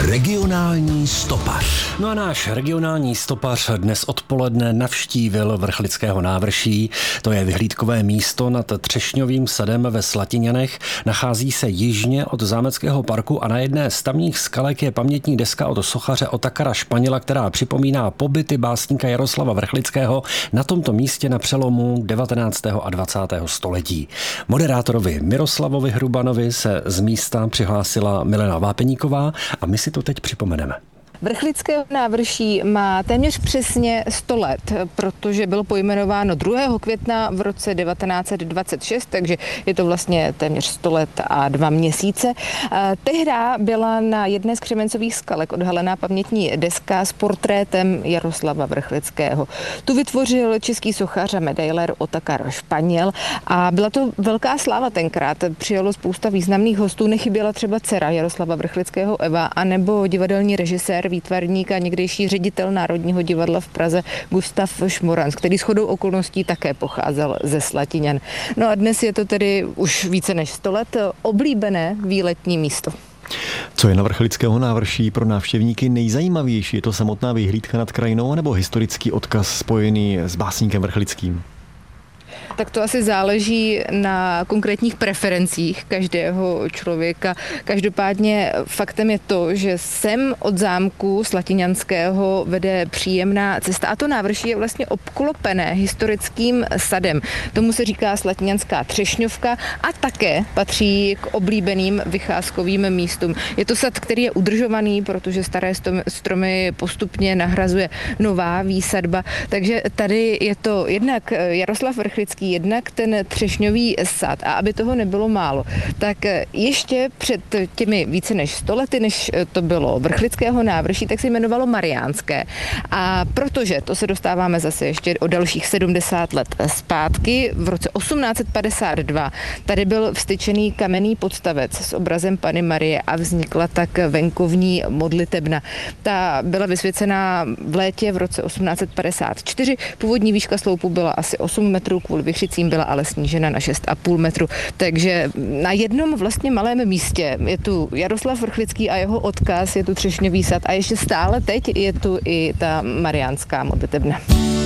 Regionální stopař. No a náš regionální stopař dnes odpoledne navštívil Vrchlického návrší. To je vyhlídkové místo nad Třešňovým sadem ve Slatiňanech. Nachází se jižně od zámeckého parku a na jedné z tamních skalek je pamětní deska od sochaře Otakara Španěla, která připomíná pobyty básníka Jaroslava Vrchlického na tomto místě na přelomu 19. a 20. století. Moderátorovi Miroslavovi Hrubanovi se z místa přihlásila Milena Vápeníková a my si to teď připomeneme. Vrchlického návrší má téměř přesně 100 let, protože bylo pojmenováno 2. května v roce 1926, takže je to vlastně téměř 100 let a 2 měsíce. Tehdy byla na jedné z křemencových skalek odhalená pamětní deska s portrétem Jaroslava Vrchlického. Tu vytvořil český sochař a medailér Otakar Španěl a byla to velká sláva tenkrát. Přijelo spousta významných hostů, nechyběla třeba dcera Jaroslava Vrchlického Eva anebo divadelní režisér, výtvarník a někdejší ředitel Národního divadla v Praze Gustav Šmoranc, který shodou okolností také pocházel ze Slatiňan. No a dnes je to tedy už více než 100 let oblíbené výletní místo. Co je na Vrchlického návrší pro návštěvníky nejzajímavější? Je to samotná vyhlídka nad krajinou nebo historický odkaz spojený s básníkem Vrchlickým? Tak to asi záleží na konkrétních preferencích každého člověka. Každopádně faktem je to, že sem od zámku Slatiňanského vede příjemná cesta a to návrší je vlastně obklopené historickým sadem. Tomu se říká Slatiňanská Třešňovka a také patří k oblíbeným vycházkovým místům. Je to sad, který je udržovaný, protože staré stromy postupně nahrazuje nová výsadba, takže tady je to jednak Jaroslav Vrchlický, jednak ten Třešňový sad. A aby toho nebylo málo, tak ještě před těmi více než 100 lety, než to bylo Vrchlického návrší, tak se jmenovalo Mariánské. A protože, to se dostáváme zase ještě o dalších 70 let zpátky, v roce 1852 tady byl vstyčený kamenný podstavec s obrazem Panny Marie a vznikla tak venkovní modlitebna. Ta byla vysvěcená v létě v roce 1854. Původní výška sloupu byla asi 8 metrů, kvůli vychřicím byla ale snížena na 6,5 metru. Takže na jednom vlastně malém místě je tu Jaroslav Vrchlický a jeho odkaz, je tu Třešňový sad a ještě stále teď je tu i ta mariánská modlitebna.